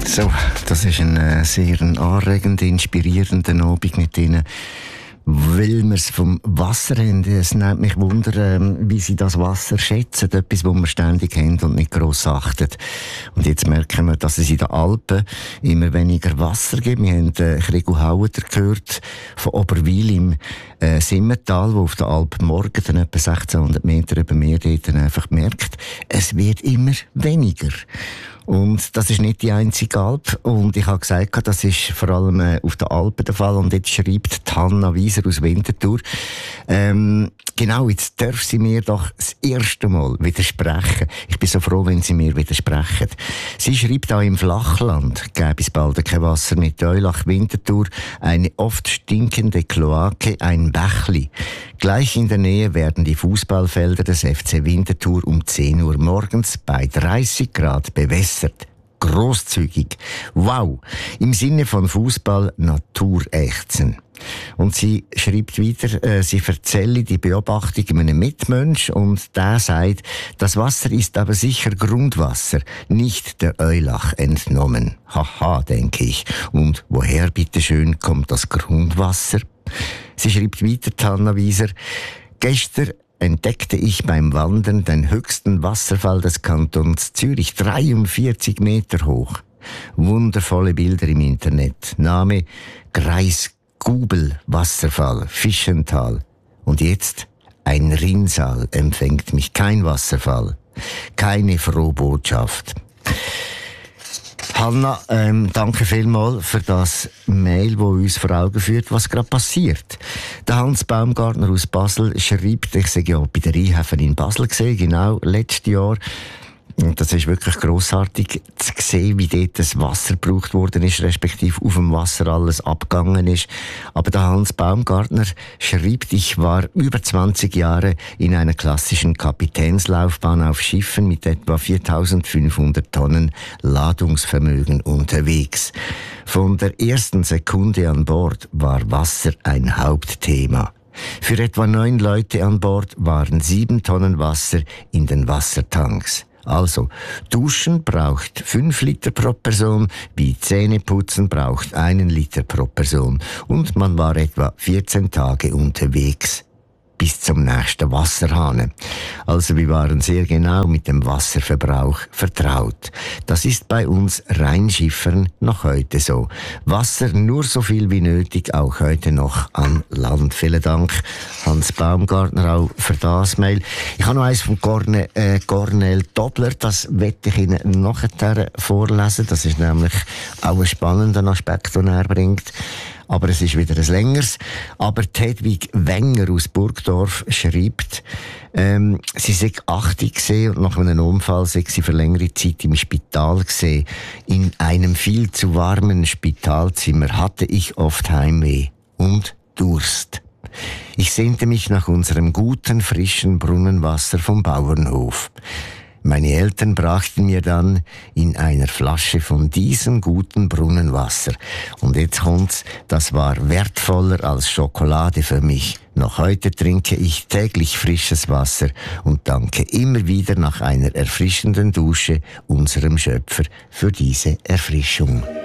So, das ist ein sehr anregender, inspirierender Abend mit Ihnen, weil wir es vom Wasser haben. Es nimmt mich Wunder, wie Sie das Wasser schätzen. Etwas, das wir ständig haben und nicht gross achten. Und jetzt merken wir, dass es in den Alpen immer weniger Wasser gibt. Wir haben Krigo Haueter gehört von Oberwil im Simmental, wo auf der Alp morgen dann etwa 1600 Meter über Meer dort dann einfach merkt, es wird immer weniger. Und das ist nicht die einzige Alp. Und ich habe gesagt, das ist vor allem auf den Alpen der Fall. Und jetzt schreibt Hanna Wieser aus Winterthur, genau, jetzt darf sie mir doch das erste Mal widersprechen. Ich bin so froh, wenn sie mir widersprechen. Sie schreibt auch, im Flachland gäbe es bald kein Wasser mit Eulach Winterthur, eine oft stinkende Kloake, ein Bächli. Gleich in der Nähe werden die Fußballfelder des FC Winterthur um 10 Uhr morgens bei 30 Grad bewässert. Grosszügig. Wow! Im Sinne von Fußball Naturächzen. Und sie schreibt weiter, sie erzähle die Beobachtung einem Mitmensch und der sagt, das Wasser ist aber sicher Grundwasser, nicht der Eulach entnommen. Haha, denke ich. Und woher bitteschön kommt das Grundwasser? Sie schreibt weiter, Hanna Wieser, gestern entdeckte ich beim Wandern den höchsten Wasserfall des Kantons Zürich, 43 Meter hoch. Wundervolle Bilder im Internet. Name Greisgubel Wasserfall, Fischental. Und jetzt ein Rinnsal empfängt mich, kein Wasserfall, keine frohe Botschaft. Hanna, danke vielmals für das Mail, das uns vor Augen führt, was gerade passiert. Der Hans Baumgartner aus Basel schreibt, ich sei ja bei der Rheinhäfen in Basel gesehen, genau, letztes Jahr. Und das ist wirklich grossartig zu sehen, wie dort das Wasser gebraucht worden ist, respektive auf dem Wasser alles abgegangen ist. Aber der Hans Baumgartner schreibt, ich war über 20 Jahre in einer klassischen Kapitänslaufbahn auf Schiffen mit etwa 4500 Tonnen Ladungsvermögen unterwegs. Von der ersten Sekunde an Bord war Wasser ein Hauptthema. Für etwa 9 Leute an Bord waren 7 Tonnen Wasser in den Wassertanks. Also, Duschen braucht 5 Liter pro Person, wie Zähneputzen braucht 1 Liter pro Person. Und man war etwa 14 Tage unterwegs bis zum nächsten Wasserhahn. Also wir waren sehr genau mit dem Wasserverbrauch vertraut. Das ist bei uns Rheinschiffern noch heute so. Wasser nur so viel wie nötig, auch heute noch an Land. Vielen Dank, Hans Baumgartner, auch für das Mail. Ich habe noch eins von Cornel Dobler, das werde ich Ihnen nachher vorlesen. Das ist nämlich auch ein spannender Aspekt, den er bringt. Aber es ist wieder ein längeres. Aber Hedwig Wenger aus Burgdorf schreibt, sie sei 80 gesehen und nach einem Unfall sei sie für längere Zeit im Spital gesehen. In einem viel zu warmen Spitalzimmer hatte ich oft Heimweh und Durst. Ich sehnte mich nach unserem guten, frischen Brunnenwasser vom Bauernhof. Meine Eltern brachten mir dann in einer Flasche von diesem guten Brunnenwasser. Und jetzt kommt's, das war wertvoller als Schokolade für mich. Noch heute trinke ich täglich frisches Wasser und danke immer wieder nach einer erfrischenden Dusche unserem Schöpfer für diese Erfrischung.